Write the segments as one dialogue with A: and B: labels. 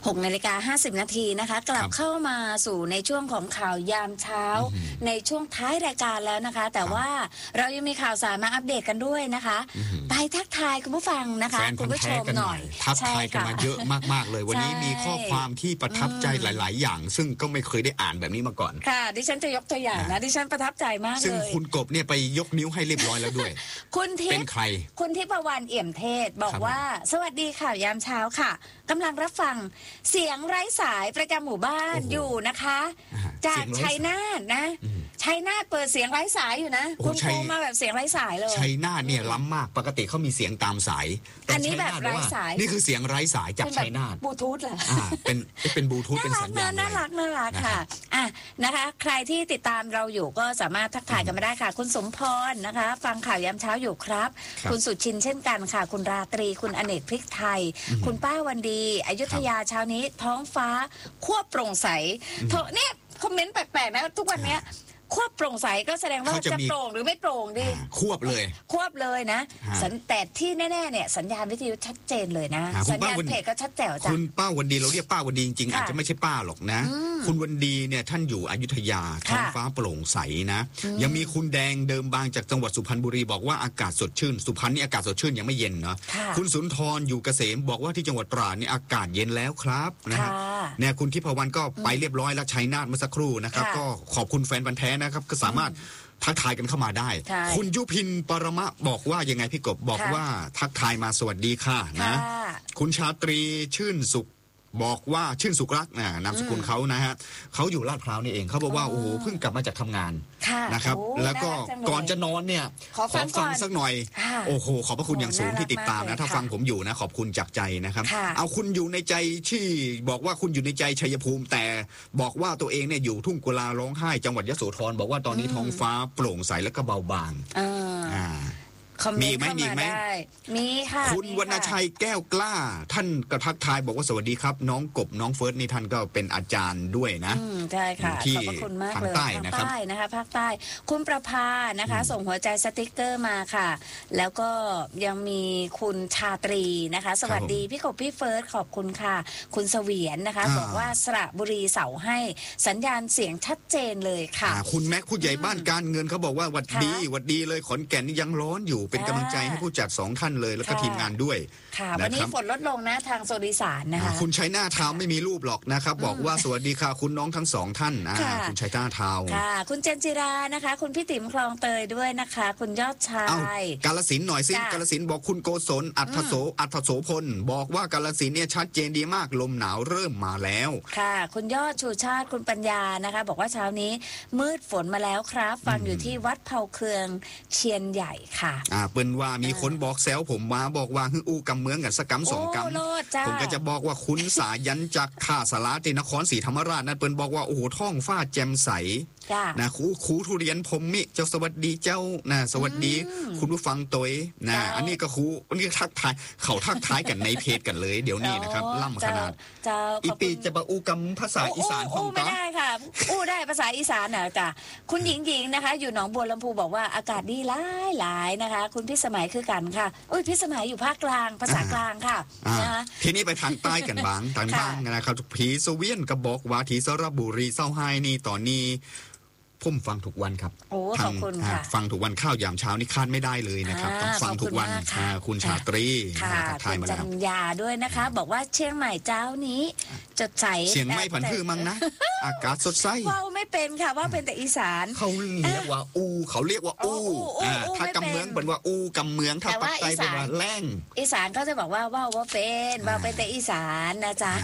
A: 6:50 น.นะคะกลับเข้ามาสู่ในช่วงของข่าวยามเช้าในช่วงท้ายรายการแล้วนะคะแต่ว่าเรายังมีข่าวสารมาอัปเดตกันด้วยนะคะไปทักทายคุณผู้ฟังนะคะคุณผู้ชมหน่อย
B: ทักทายกันมาเยอะมากๆเลยวันนี้มีข้อความที่ประทับใจหลายๆอย่างซึ่งก็ไม่เคยได้อ่านแบบนี้มาก่อน
A: ค่ะดิฉันจะยกตัวอย่างนะดิฉันประทับใจมากเลย
B: ซึ่งคุณกบเนี่ยไปยกนิ้วให้เรียบร้อยแล้วด้วย
A: คุณทิพย์
B: เป็นใคร
A: คุณทิพย์ประวันเอี่ยมเทศบอกว่าสวัสดีข่าวยามเช้าค่ะกำลังรับฟังเสียงไร้สายประจำหมู่บ้านอยู่นะคะจากชัยนาทนะชัยนาทเปิดเสียงไร้สายอยู่นะคุณโทรมาแบบเสียงไร้สายเลย
B: ชัยนาทเนี่ยล้ำมากปกติเขามีเสียงตามสาย
A: อันนี้แบบไร้สาย
B: นี่คือเสียงไร้สายจากชัยนาท
A: บลูทูธเหรอ
B: เป็นบลูทูธเป็นสัญญาณ
A: น่ารักค่ะนะคะใครที่ติดตามเราอยู่ก็สามารถทักทายกันมาได้ค่ะคุณสมพรนะคะฟังข่าวยามเช้าอยู่ครับคุณสุชินเช่นกันค่ะคุณราตรีคุณอเนกพริกไทยคุณป้าวันดีอยุธยาเช้านี้ท้องฟ้าควบโปร่งใสเนี่ยคอมเมนต์แปลกๆนะทุกวันนี้ควบโปร่งใสก็แสดงว่าจะโปร่งหรือไม่โปร่งดิ
B: ควบเลย
A: นะแต่ที่แน่ๆเนี่ยสัญญาณวิทยุชัดเจนเลยนะสัญญาณเพจก็ชัดแจ๋วจ้ะ
B: คุณป้าวันดีเราเรียกป้าวันดีจริงๆอาจจะไม่ใช่ป้าหรอกนะคุณวันดีเนี่ยท่านอยู่อยุธยาท้องฟ้าโปร่งใสนะยังมีคุณแดงเดิมบางจากจังหวัดสุพรรณบุรีบอกว่าอากาศสดชื่นสุพรรณนี่อากาศสดชื่นยังไม่เย็นเนาะคุณสุนทรอยู่เกษมบอกว่าที่จังหวัดตราดนี่อากาศเย็นแล้วครับนะฮะเนี่ยคุณทิพวรรณก็ไปเรียบร้อยแล้วชัยนาทเมื่อสักครู่นะครับก็ขอบคุณแฟนพันธุ์แท้นะครับก็สามารถทักทายกันเข้ามาได้คุณยุพินปรมะบอกว่ายังไงพี่กบบอกว่าทักทายมาสวัสดีค่ะนะคุณชาตรีชื่นสุขบอกว่าชื่นสุขรักนามสกุลเขานะฮะเขาอยู่ลาดพร้าวนี่เองเขาบอกว่าโอ้โหเพิ่งกลับมาจากทำงานนะครับแล้วก็ก่อนจะนอนเนี่ยขอฟังสักหน่อยโอ้โหขอบพระคุณอย่างสูงที่ติดตามนะถ้าฟังผมอยู่นะขอบคุณจากใจนะครับเอาคุณอยู่ในใจที่บอกว่าคุณอยู่ในใจชัยภูมิแต่บอกว่าตัวเองเนี่ยอยู่ทุ่งกุลาร้องไห้จังหวัดยโสธรบอกว่าตอนนี้ท้องฟ้าโปร่งใสและก็เบาบางมีไหม
A: มีค่ะ
B: คุณวรรณชัยแก้วกล้าท่านกระทักทายบอกว่าสวัสดีครับน้องกบน้องเฟิร์สนี่ท่านก็เป็นอาจารย์ด้วยนะ
A: ใช่ค่ะ
B: ที่
A: ขอบคุณมากเลย
B: ทางใต้นะครับ
A: ภาคใต้คุณประภานะคะส่งหัวใจสติ๊กเกอร์มาค่ะแล้วก็ยังมีคุณชาตรีนะคะสวัสดีพี่กบพี่เฟิร์สขอบคุณค่ะคุณเสวียนนะคะบอกว่าสระบุรีเสาให้สัญญาณเสียงชัดเจนเลยค่ะ
B: คุณแม็กผู้ใหญ่บ้านการเงินเขาบอกว่าวัดดีเลยขอนแก่นนี่ยังร้อนอยู่เป็นกำลังใจให้ผู้จัด2ท่านเลยแล้วก็ทีมงานด้วย
A: ค่ะวันนี้ฝนลดลงนะทางโซนอีสานนะคะ
B: คุณชัยนาทาวไม่มีรูปหรอกนะครับบอกว่าสวัสดีค่ะคุณน้องทั้ง2ท่านคุณชัยนาทาว
A: ค่ะคุณเจนจิรานะคะคุณพี่ติ๋มคลองเตยด้วยนะคะคุณยอดชาย
B: กาฬสินธุ์หน่อยสิกาฬสินธุ์บอกคุณโกศลอัฐโสพลบอกว่ากาฬสินธุ์เนี่ยชัดเจนดีมากลมหนาวเริ่มมาแล้ว
A: ค่ะคุณยอดชูชาติคุณปัญญานะคะบอกว่าเช้านี้มืดฝนมาแล้วครับฟังอยู่ที่วัดเผาเคืองเชียนใหญ่ค่ะ
B: เปิ้นว่ามีคนบอกแซวผมมาบอกว่าฮึอู้กำเมืองกันสักกำ2กำผมก็จะบอกว่าคุณสายันจากท่าสาราที่นครศรีธรรมราชนั่นเปิ้นบอกว่าโอ้โหท้องฟ้าแจ่มใสนะครูทุเรียนผมมิเจ้าสวัสดีเจ้านะสวัสดีคุณผู้ฟังตัวนะอันนี้ก็ครูอันนี้ทักทายเขาทักทายกันในเพจกันเลยเดี๋ยวนี้นะครับล่ำขนาดอีปีจะปะอู้กำภาษาอีสาน
A: อู้ไม่ได้ค่ะอู้ได้ภาษาอีสานนะจ้ะคุณหญิงนะคะอยู่หนองบัวลำพูบอกว่าอากาศดีหลายนะคะคุณพี่สมัยคือกันค่ะพี่สมัยอยู่ภาคกลางภาษากลางค่ะ
B: ทีนี้ไปทางใต้กันบ้างนะครับผีโซเวียนก็บอกว่าที่สระบุรีเศร้าไห้นี่ตอนนี้ผมฟังทุกวันครับ
A: ขอบคุณค่ะ
B: ฟังทุกวันข้าวยามเช้านี่คาดไม่ได้เลยนะครับต้องฟังทุกวันคุณชาตรี
A: คุณจันยาด้วยนะคะบอกว่าเชียงใหม่เจ้านี้จดใส
B: เชียงใหม่ผันพือมั้งนะอากาศสดใส
A: ว่าไม่เป็นค่ะว่าเป็นแต่อีสาน
B: เขาเรียกว่าถ้ากำเมืองเป็นว่ากำเมืองถ้าปักใต้เป็นว่าแรง
A: อีสานก็จะบอกว่าเป็นแต่อีสานนะจ๊ะ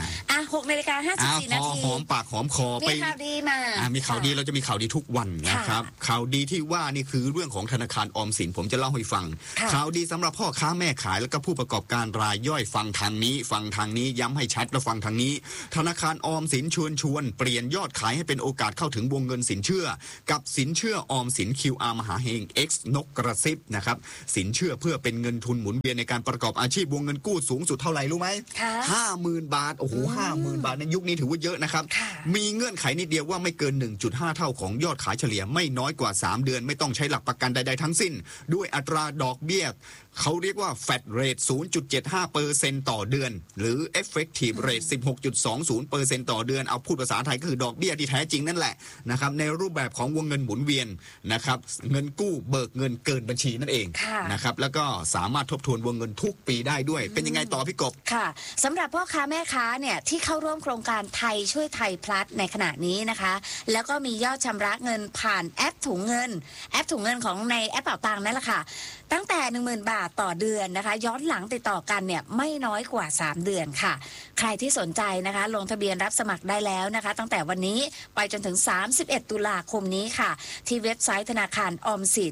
A: 6:54 นาที
B: หอมปากหอมคอ
A: ไปมีข่าวดีมา
B: มีข่าวดีเราจะมีข่าวดีทุกวันนะครับข่าวดีที่ว่านี่คือเรื่องของธนาคารออมสินผมจะเล่าให้ฟังข่าวดีสำหรับพ่อค้าแม่ขายแล้วก็ผู้ประกอบการรายย่อยฟังทางนี้ย้ำให้ชัดและฟังทางนี้ธนาคารออมสินชวนเปลี่ยนยอดขายให้เป็นโอกาสเข้าถึงวงเงินสินเชื่อกับสินเชื่อออมสิน QR มหาเฮง X นกกระซิบนะครับสินเชื่อเพื่อเป็นเงินทุนหมุนเวียนในการประกอบอาชีพวงเงินกู้สูงสุดเท่าไหร่รู้ไหม 50,000 บาทโอ้โห 50,000 บาทในยุคนี้ถือว่าเยอะนะครับมีเงื่อนไขนิดเดียวว่าไม่เกิน 1.5 เท่าของยอดดขายเฉลี่ยไม่น้อยกว่า3เดือนไม่ต้องใช้หลักประกันใดๆทั้งสิ้นด้วยอัตราดอกเบี้ยเขาเรียกว่า flat rate 0.75% ต่อเดือนหรือ effective rate 16.20% ต่อเดือนเอาพูดภาษาไทยก็คือดอกเบี้ยที่แท้จริงนั่นแหละนะครับในรูปแบบของวงเงินหมุนเวียนนะครับเงินกู้เบิกเงินเกินบัญชีนั่นเองนะครับแล้วก็สามารถทบทวนวงเงินทุกปีได้ด้วยเป็นยังไงต่อพี่กบ
A: ค่ะสำหรับพ่อค้าแม่ค้าเนี่ยที่เข้าร่วมโครงการไทยช่วยไทยพลัสในขณะนี้นะคะแล้วก็มียอดชำระเงินผ่านแอปถุงเงินของในแอปเป๋าตังค์นั่นแหละค่ะตั้งแต่ 10,000 บาทต่อเดือนนะคะย้อนหลังติดต่อกันเนี่ยไม่น้อยกว่า3เดือนค่ะใครที่สนใจนะคะลงทะเบียนรับสมัครได้แล้วนะคะตั้งแต่วันนี้ไปจนถึง31 ตุลาคมนี้ค่ะที่เว็บไซต์ธนาคารออมสิน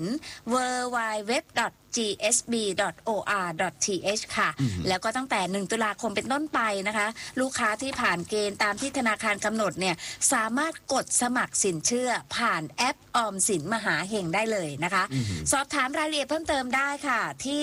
A: www.gsb.or.th ค่ะแล้วก็ตั้งแต่1ตุลาคมเป็นต้นไปนะคะลูกค้าที่ผ่านเกณฑ์ตามที่ธนาคารกำหนดเนี่ยสามารถกดสมัครสินเชื่อผ่านแอปออมสินมหาเฮงได้เลยนะคะสอบถามรายละเอียดเพิ่มเติมได้ค่ะที่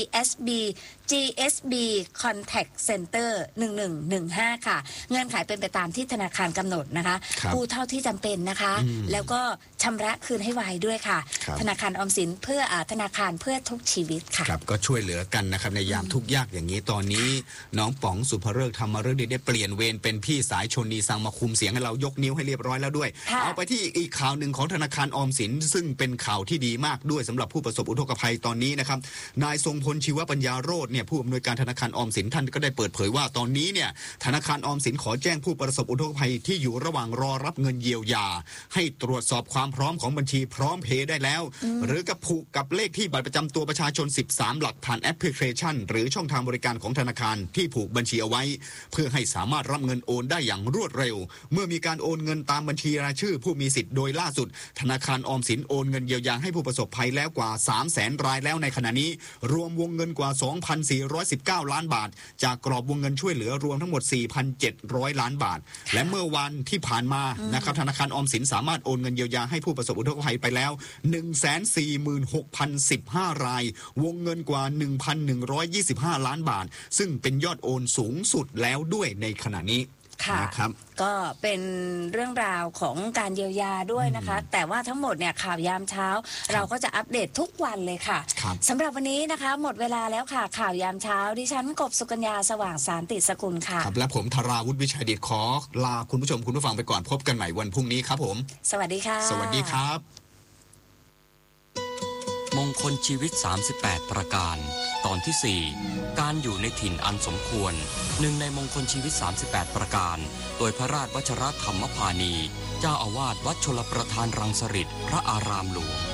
A: GSB Contact Center 1115ค่ะเงื่อนไขเป็นไปตามที่ธนาคารกำหนดนะคะกู้เท่าที่จำเป็นนะคะแล้วก็ชำระคืนให้ไวด้วยค่ะธนาคารออมสินเพื่อธนาคารเพื่อทุกชีวิตค่ะ
B: ครับก็ช่วยเหลือกันนะครับในยามทุกข์ยากอย่างนี้ตอนนี้น้องป๋องสุภฤกษ์ธรรมฤกษ์ได้เปลี่ยนเวรเป็นพี่สายชนดีสั่งมาคุมเสียงให้เรายกนิ้วให้เรียบร้อยแล้วด้วยเอาไปที่อีกข่าวหนึ่งของธนาคารออมสินซึ่งเป็นข่าวที่ดีมากด้วยสำหรับผู้ประสบอุทกภัยตอนนี้นะครับนายทรงพลชีวปัญญาโรจน์เนี่ยผู้อำนวยการธนาคารออมสินท่านก็ได้เปิดเผยว่าตอนนี้เนี่ยธนาคารออมสินขอแจ้งผู้ประสบอุทกภัยที่อยู่ระหว่างรอรับเงินเยียวยาให้ตรวจสอบความพร้อมของบัญชีพร้อมเพย์ได้แล้วหรือกับผูกกับเลขที่บัตรประจำตัวประชาชน13หลักผ่านแอปพลิเคชันหรือช่องทางบริการของธนาคารที่ผูกบัญชีเอาไว้เพื่อให้สามารถรับเงินโอนได้อย่างรวดเร็วเมื่อมีการโอนเงินตามบัญชีรายชื่อผู้มีสิทธิ์โดยล่าสุดธนาคารออมสินโอนเงินเยียวยาให้ผู้ประสบภัยแล้วกว่า 300,000 รายแล้วในขณะนี้รวมวงเงินกว่า 2,419 ล้านบาทจากกรอบวงเงินช่วยเหลือรวมทั้งหมด 4,700 ล้านบาทและเมื่อวันที่ผ่านมานะครับธนาคารออมสินสามารถโอนเงินเยียวยาให้ผู้ประสบอุทกภัยไปแล้ว 146,015 รายวงเงินกว่า 1,125 ล้านบาทซึ่งเป็นยอดโอนสูงสุดแล้วด้วยในขณะนี้นะครับ
A: ก็เป็นเรื่องราวของการเยียวยาด้วยนะคะแต่ว่าทั้งหมดเนี่ยข่าวยามเช้าเราก็จะอัปเดตทุกวันเลยค่ะสำหรับวันนี้นะคะหมดเวลาแล้วค่ะข่าวยามเช้าดิฉันกบสุกัญญาสว่างสารติสกุลค่ะ
B: ครับและผมธราวุฒิวิชัยดิษฐ์ขอลาคุณผู้ชมคุณผู้ฟังไปก่อนพบกันใหม่วันพรุ่งนี้ครับผม
A: สวัสดีค่ะ
B: สวัสดีครับ
C: มงคลชีวิต38ประการตอนที่4การอยู่ในถิ่นอันสมควรหนึ่งในมงคลชีวิต38ประการโดยพระราชวชรธรรมพานีเจ้าอาวาสวัดชลประทานรังสฤษพระอารามหลวง